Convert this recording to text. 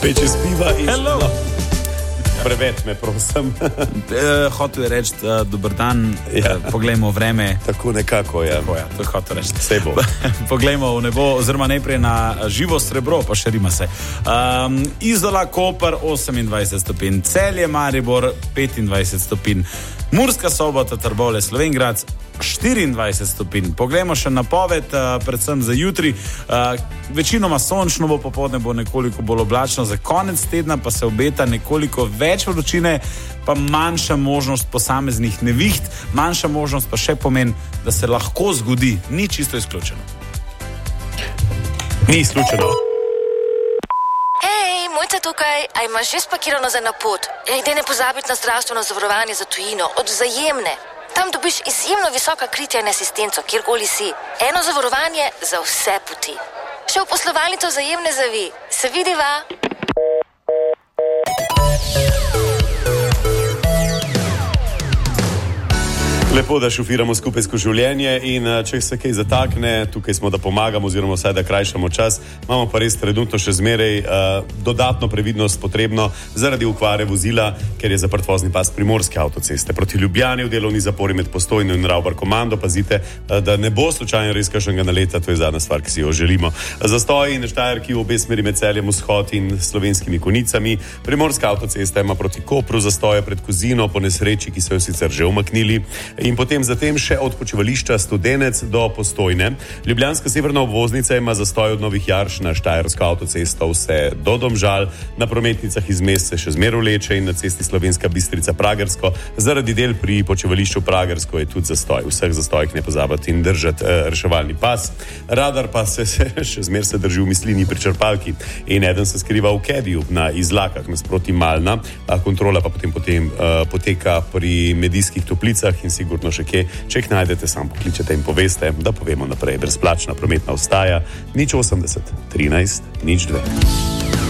Peče spiva in... Hello. Preveč me, prosim. Hotel je reči, dober dan, poglejmo vreme. Tako nekako, ja. Tako, ja, to je hotel reči. Sej bo. Poglejmo v nebo, oziroma najprej na živo srebro, pa še rima se. Izola, Koper, 28 stopinj, Celje, Maribor, 25 stopinj, Murska Sobota, Trbovlje, Slovenj Gradec, 24 stopinj. Poglejmo še napoved, predvsem za jutri. Večinoma sončno bo, popoldne bo nekoliko bolj oblačno, za konec tedna pa se obeta nekoliko več vročine, pa manjša možnost posameznih neviht, manjša možnost pa še pomeni, da se lahko zgodi, ni čisto izključeno. Ni izključeno. Hej, Mojca tukaj, a imaš že spakirano za na pot? Daj ne pozabiti na zdravstveno zavarovanje za tujino, od Vzajemne. Tam dobiš izjemno visoka kritja in asistenco, kjerkoli si. Eno zavarovanje za vse poti. Še v poslovalnico Vzajemne zavi. Se vidiva? Lepo, da šofiramo skupaj skozi življenje in če se kaj zatakne, tukaj smo, da pomagamo oziroma vsaj, da krajšamo čas. Imamo pa res trenutno še zmeraj dodatno previdnost potrebno zaradi okvare vozila, ker je zaprt vozni pas Primorske avtoceste. Proti Ljubljani v delovni zapori med Postojno in Ravbar komando. Pazite, da ne bo slučajno res kakšnega naleta, to je zadnja stvar, ki si jo želimo. Zastoji in štajerki v obe smeri med Celjem, Vzhod in Slovenskimi Konicami. Primorska avtocesta ima proti Kopru zastoje pred Kozino po nesreči, ki so jo sicer že umaknili. In potem zatem še od počivališča Studenec do Postojne. Ljubljanska severna obvoznica ima zastoj od Novih Jarš na Štajersko avtocesto vse do Domžal, na prometnicah iz mest se še zmeraj vleče in na cesti Slovenska Bistrica Pragersko. Zaradi del pri počivališču Pragersko je tudi zastoj. V vseh zastojih ne pozabiti in držati reševalni pas. Radar pa se še zmeraj se drži v Mislini pri črpalki in eden se skriva v Kediju na Izlakah nasproti Malna. Kontrola pa potem poteka pri Medijskih Toplicah in sigurno še kje. Če jih najdete, sam pokličete in poveste, da povemo naprej. Brezplačna prometna vstaja 080 13 02.